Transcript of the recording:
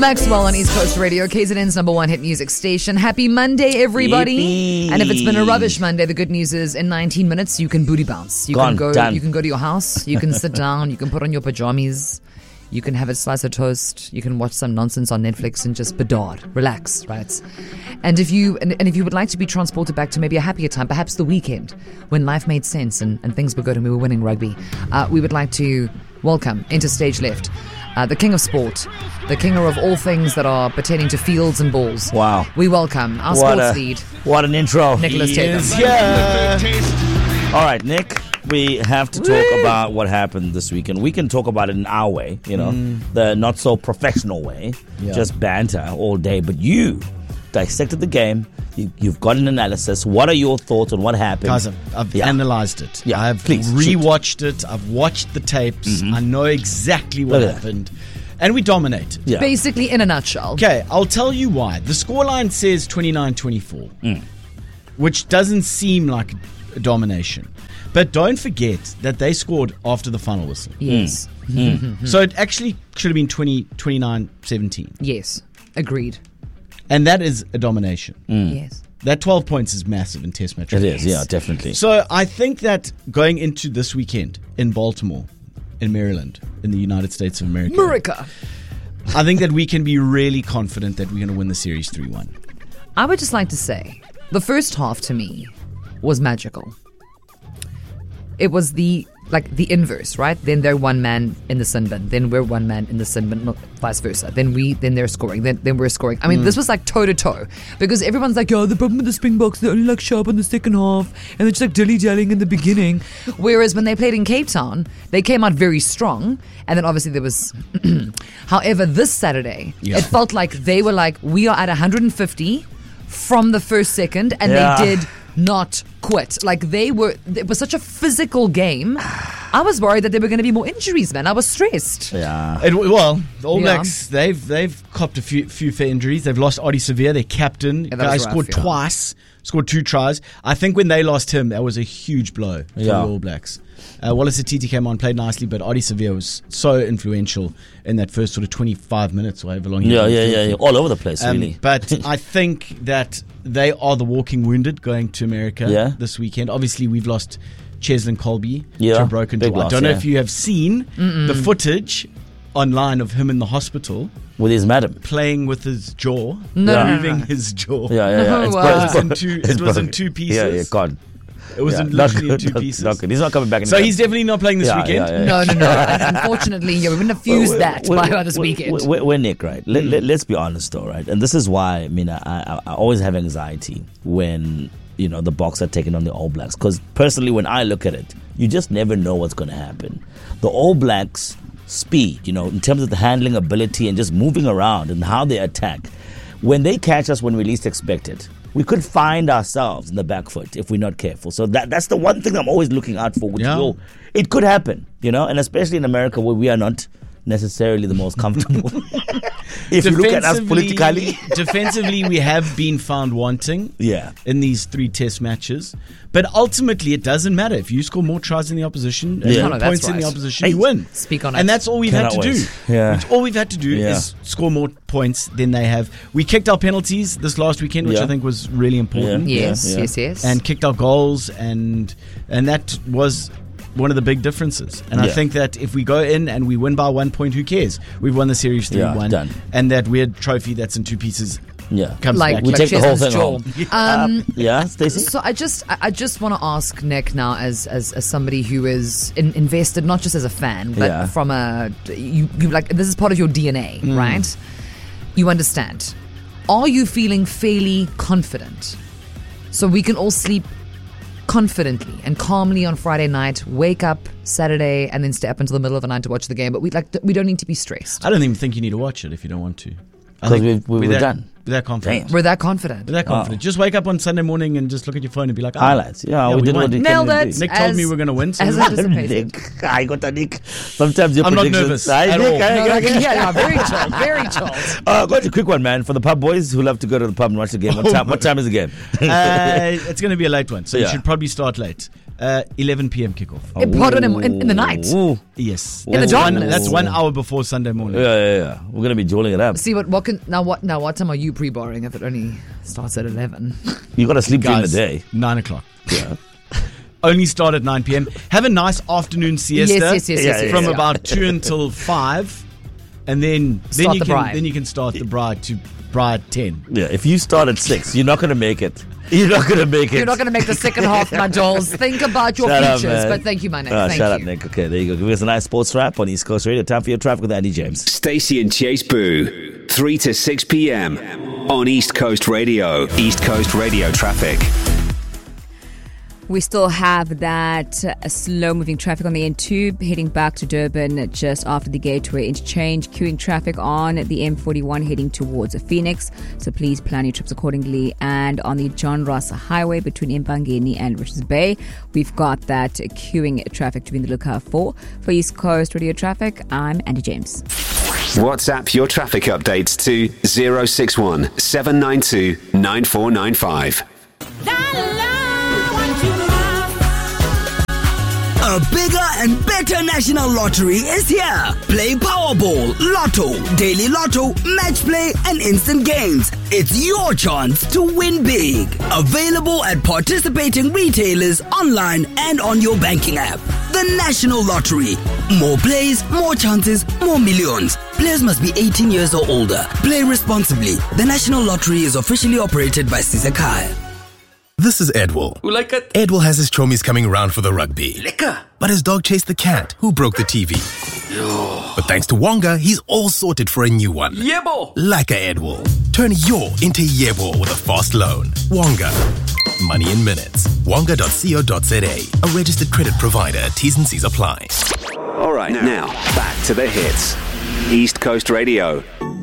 Maxwell on East Coast Radio, KZN's number one hit music station. Happy Monday, everybody. Yippee. And if it's been a rubbish Monday, the good news is in 19 minutes, you can booty bounce. You can go to your house, you can sit down, you can put on your pajamas, you can have a slice of toast, you can watch some nonsense on Netflix and just bedard, relax, right? And if you would like to be transported back to maybe a happier time, perhaps the weekend, when life made sense and things were good and we were winning rugby, we would like to welcome into stage left the king of sport, the king of all things that are pertaining to fields and balls. Wow. We welcome our sports lead. What an intro. Nicholas Tatum. Yeah. All right, Nick, we have to talk about what happened this weekend. We can talk about it in our way, the not so professional way, just banter all day. But you dissected the game. You've got an analysis. What are your thoughts on what happened? Guys, I've analysed it. Yeah, I've rewatched it. I've watched the tapes. I know exactly what happened. And we dominated. Yeah. Basically, in a nutshell. Okay, I'll tell you why. The scoreline says 29-24, which doesn't seem like a domination. But don't forget that they scored after the final whistle. Yes. So it actually should have been 29-17. Yes. Agreed. And that is a domination. Yes. That 12 points is massive in Test match. It is, yeah, definitely. So I think that going into this weekend in Baltimore, in Maryland, in the United States of America, I think that we can be really confident that we're going to win the series 3-1. I would just like to say, the first half to me was magical. It was the inverse, right? Then they're one man in the sin bin. Then we're one man in the sin bin, not vice versa. Then they're scoring. Then we're scoring. I mean, this was like toe to toe because everyone's like, the problem with the Springboks, they're only like sharp in the second half and they're just like dilly-dallying in the beginning. Whereas when they played in Cape Town, they came out very strong. And then obviously there was, however, this Saturday, it felt like they were like, we are at 150 from the first second, and they did not quit. Like it was such a physical game. I was worried that there were going to be more injuries, man. I was stressed. Yeah. The All Blacks, they've copped a few fair injuries. They've lost Ardie Savea, their captain. Guy scored twice, scored 2 tries. I think when they lost him, that was a huge blow for the All Blacks. Wallace Atiti came on, played nicely, but Ardie Savea was so influential in that first sort of 25 minutes or however long he was. All over the place, really. But I think that they are the walking wounded going to America this weekend. Obviously, we've lost Cheslin Colby to a broken jaw. I don't know if you have seen the footage online of him in the hospital with his madam playing with his jaw, moving his jaw. It was in two pieces. Yeah, God. It was literally in 2 pieces. Not good. He's not coming back. So he's definitely not playing this weekend. No. Unfortunately, we wouldn't have fused that by this weekend. We're Nick, right? Let's be honest, though, right? And this is why I always have anxiety when the Boks are taking on the All Blacks, because personally, when I look at it, you just never know what's going to happen. The All Blacks' speed, in terms of the handling ability and just moving around and how they attack, when they catch us when we least expect it, we could find ourselves in the back foot if we're not careful. So that's the one thing I'm always looking out for. It could happen, and especially in America where we are not necessarily the most comfortable. If you look at us politically. Defensively, we have been found wanting in these 3 Test matches. But ultimately, it doesn't matter. If you score more tries than the opposition, and more points in the opposition, you win. Speak on it. And that's all we've had to do. All we've had to do is score more points than they have. We kicked our penalties this last weekend, which I think was really important. Yes. And kicked our goals, and that was one of the big differences. And I think that if we go in and we win by 1 point, who cares? We've won the series 3-1. Done. And that weird trophy that's in 2 pieces comes back. We take the whole thing home. Stacey? So I just want to ask Nick now, as somebody who is invested, not just as a fan, but from you like, this is part of your DNA, right? You understand. Are you feeling fairly confident so we can all sleep confidently and calmly on Friday night, wake up Saturday, and then stay up until the middle of the night to watch the game? But we don't need to be stressed. I don't even think you need to watch it if you don't want to. Because we're done. We're that confident. We're that confident. Just wake up on Sunday morning and just look at your phone and be like, highlights. We did what we nailed it. Nick told me we're going to win. So as anticipated. Nick, I got a Nick. Sometimes your I'm not predictions. nervous at all. Very chilled. Very chilled. Got a quick one, man. For the pub boys who love to go to the pub and watch the game. What time is the game? It's going to be a late one, so you should probably start late. 11 p.m. kickoff. Pardon, in the night? Ooh. Yes. In the darkness? That's 1 hour before Sunday morning. Yeah. We're going to be dueling it up. See, what time are you pre-barring if it only starts at 11? You got to sleep during the Guys, day. 9 o'clock. Yeah. Only start at 9 p.m. Have a nice afternoon siesta Yes, from about 2 until 5. And then you can start the bride to bride 10. Yeah, if you start at 6, you're not going to make it. You're not going to make it. You're not going to make the second half, my Joels. Think about your futures. But thank you, my Nick. Thank shut you. up, Nick. Okay, there you go. Give us a nice sports wrap on East Coast Radio. Time for your traffic with Andy James. Stacey and Chase Boo, 3 to 6 p.m. on East Coast Radio. East Coast Radio traffic. We still have that slow-moving traffic on the N2 heading back to Durban just after the Gateway interchange. Queuing traffic on the M41 heading towards Phoenix. So please plan your trips accordingly. And on the John Ross Highway between Mpangeni and Richards Bay, we've got that queuing traffic to be in the lookout for. For East Coast Radio Traffic, I'm Andy James. WhatsApp your traffic updates to 061 792 9495. A bigger and better national lottery is here. Play Powerball, Lotto, Daily Lotto, Match Play, and Instant Games. It's your chance to win big. Available at participating retailers, online, and on your banking app. The National Lottery. More plays, more chances, more millions. Players must be 18 years or older. Play responsibly. The National Lottery is officially operated by Sisakai. This is Edwell. Who like it? Edwell has his chomies coming round for the rugby. Lekker. But his dog chased the cat, who broke the TV. Yo. But thanks to Wonga, he's all sorted for a new one. Yebo. Like a Edwell. Turn your into Yebo with a fast loan. Wonga. Money in minutes. Wonga.co.za. A registered credit provider. T's and C's apply. All right, now back to the hits. East Coast Radio.